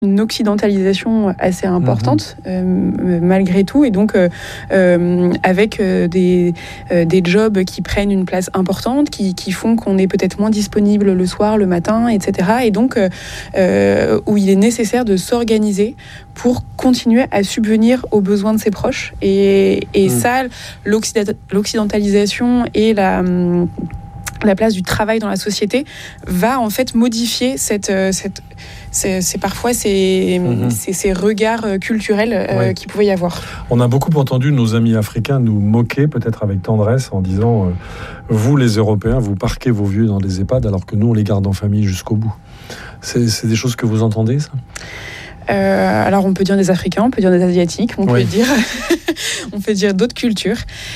une occidentalisation assez importante malgré tout, et donc avec des jobs qui prennent une place importante, qui font qu'on est peut-être moins disponible le soir, le matin, etc. Et donc où il est nécessaire de s'organiser pour continuer à subvenir aux besoins de ses proches. Et ça, l'occidentalisation et la place du travail dans la société va en fait modifier parfois ces regards culturels qu'il pouvait y avoir. On a beaucoup entendu nos amis africains nous moquer, peut-être avec tendresse, en disant vous les Européens, vous parquez vos vieux dans des EHPAD alors que nous on les garde en famille jusqu'au bout. C'est des choses que vous entendez, ça ? Alors on peut dire des Africains, on peut dire des Asiatiques, on peut dire d'autres cultures.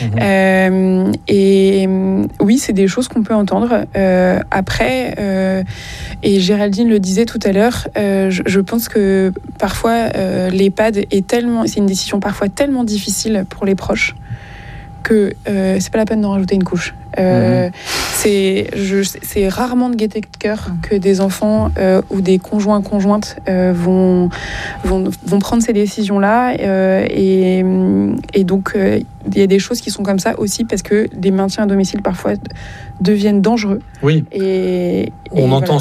Et oui, c'est des choses qu'on peut entendre. Après, et Géraldine le disait tout à l'heure, je pense que parfois l'EHPAD c'est une décision parfois tellement difficile pour les proches que c'est pas la peine d'en rajouter une couche. C'est rarement de gaieté de cœur que des enfants ou des conjointes vont prendre ces décisions-là, et donc il y a des choses qui sont comme ça aussi parce que les maintiens à domicile parfois deviennent dangereux. Oui. On entend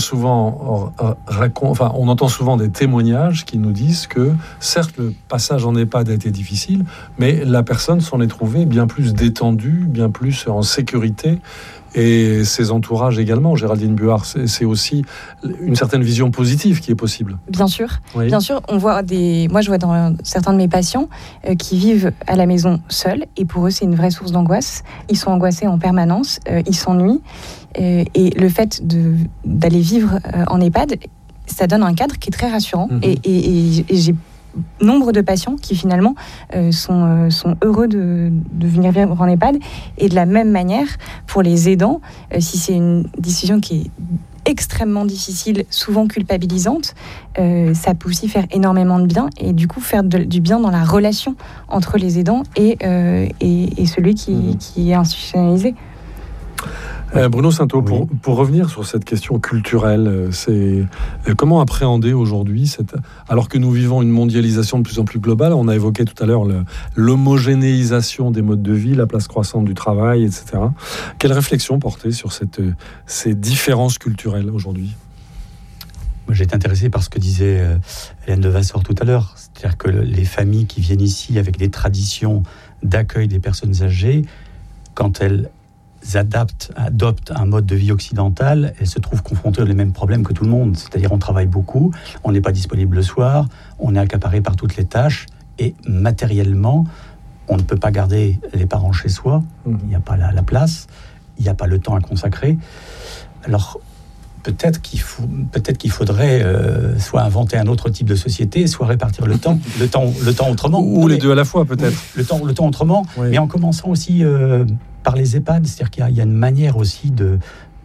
souvent des témoignages qui nous disent que certes le passage en EHPAD a été difficile, mais la personne s'en est trouvée bien plus détendue, bien plus en sécurité. Et ses entourages également, Géraldine Buard, c'est aussi une certaine vision positive qui est possible. Bien sûr, oui. Bien sûr. Moi, je vois dans certains de mes patients qui vivent à la maison seuls, et pour eux, c'est une vraie source d'angoisse. Ils sont angoissés en permanence, ils s'ennuient, et le fait d'aller vivre en EHPAD, ça donne un cadre qui est très rassurant. Et j'ai nombre de patients qui finalement sont heureux de venir vivre en EHPAD. Et de la même manière, pour les aidants, si c'est une décision qui est extrêmement difficile, souvent culpabilisante, ça peut aussi faire énormément de bien, et du coup faire du bien dans la relation entre les aidants et celui qui est institutionnalisé. Bruno Sainteau, pour revenir sur cette question culturelle, c'est comment appréhender aujourd'hui, alors que nous vivons une mondialisation de plus en plus globale, on a évoqué tout à l'heure l'homogénéisation des modes de vie, la place croissante du travail, etc. Quelle réflexion porter sur ces différences culturelles aujourd'hui ? Moi, j'ai été intéressé par ce que disait Hélène de Vasseur tout à l'heure, c'est-à-dire que les familles qui viennent ici avec des d'accueil des personnes âgées, quand elles adoptent un mode de vie occidental, elles se trouvent confrontées aux mêmes problèmes que tout le monde. C'est-à-dire on travaille beaucoup, on n'est pas disponible le soir, on est accaparé par toutes les tâches, et matériellement, on ne peut pas garder les parents chez soi, il n'y a pas la place, il n'y a pas le temps à consacrer. Alors, peut-être qu'il faudrait soit inventer un autre type de société, soit répartir le temps autrement. Ou les deux à la fois, peut-être. Le temps autrement, oui. Mais en commençant aussi par les EHPAD, c'est-à-dire qu'il y a une manière aussi de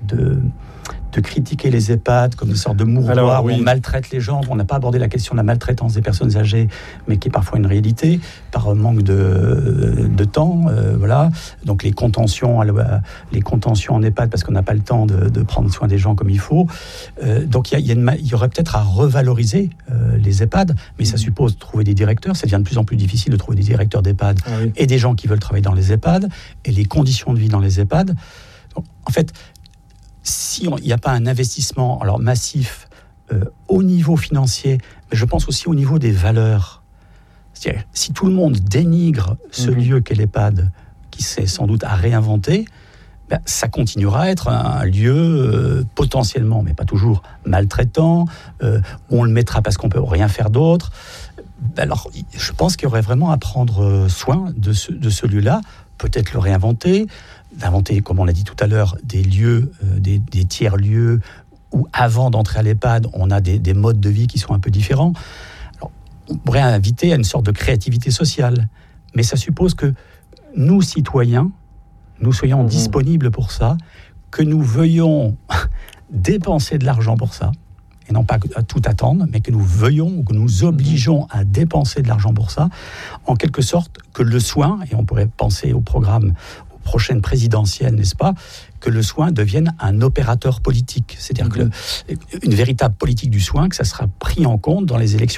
critiquer les EHPAD comme une sorte de mouroir où on maltraite les gens. On n'a pas abordé la question de la maltraitance des personnes âgées, mais qui est parfois une réalité, par manque de temps. Voilà. Donc les contentions en EHPAD parce qu'on n'a pas le temps de prendre soin des gens comme il faut. Donc il y aurait peut-être à revaloriser les EHPAD, mais ça suppose de trouver des directeurs. Ça devient de plus en plus difficile de trouver des directeurs d'EHPAD et des gens qui veulent travailler dans les EHPAD, et les conditions de vie dans les EHPAD. Donc, en fait, s'il n'y a pas un investissement massif au niveau financier, mais je pense aussi au niveau des valeurs. C'est-à-dire, si tout le monde dénigre ce lieu qu'est l'EHPAD, qui s'est sans doute à réinventer, ça continuera à être un lieu potentiellement, mais pas toujours, maltraitant, où on le mettra parce qu'on ne peut rien faire d'autre. Alors, je pense qu'il y aurait vraiment à prendre soin de ce lieu-là, peut-être le réinventer, d'inventer, comme on l'a dit tout à l'heure, des lieux, des tiers-lieux, où avant d'entrer à l'EHPAD, on a des modes de vie qui sont un peu différents. Alors, on pourrait inviter à une sorte de créativité sociale, mais ça suppose que nous, citoyens, nous soyons disponibles pour ça, que nous veuillons dépenser de l'argent pour ça, et non pas à tout attendre, mais que nous veuillons, que nous obligeons à dépenser de l'argent pour ça, en quelque sorte que le soin, et on pourrait penser au programme prochaine présidentielle, n'est-ce pas, que le soin devienne un opérateur politique. C'est-à-dire une véritable politique du soin, que ça sera pris en compte dans les élections